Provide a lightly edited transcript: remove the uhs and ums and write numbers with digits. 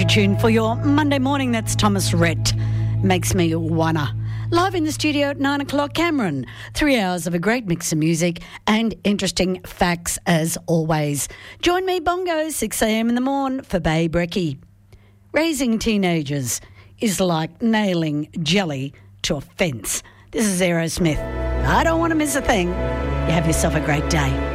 Tune for your Monday morning. That's Thomas Rhett. Makes me wanna. Live in the studio at 9 o'clock, Cameron. 3 hours of a great mix of music and interesting facts as always. Join me, Bongo, 6 a.m. in the morn for Babe Recce. Raising teenagers is like nailing jelly to a fence. This is Aerosmith. I don't want to miss a thing. You have yourself a great day.